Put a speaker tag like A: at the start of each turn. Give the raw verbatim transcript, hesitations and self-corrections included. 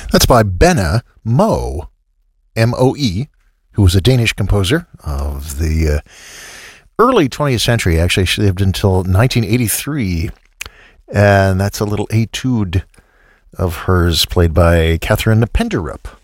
A: That's by Benne Moe, M O E, who was a Danish composer of the uh, early twentieth century. Actually, she lived until nineteen eighty-three. And that's a little etude of hers played by Catherine Penderup.